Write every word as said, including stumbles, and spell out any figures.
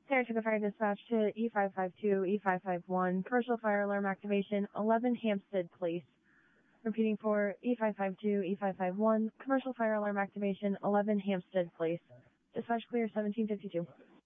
Saratoga Fire Dispatch to E five five two, E five five one, commercial fire alarm activation, eleven Hampstead Place. Repeating for E five five two, E five five one, commercial fire alarm activation, eleven Hampstead Place. Dispatch clear, seventeen fifty-two.